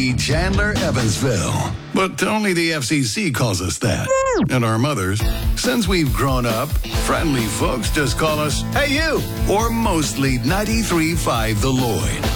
Chandler, Evansville. But only the FCC calls us that. And our mothers, since we've grown up, friendly folks just call us, "Hey you," or mostly 93.5 The Lloyd.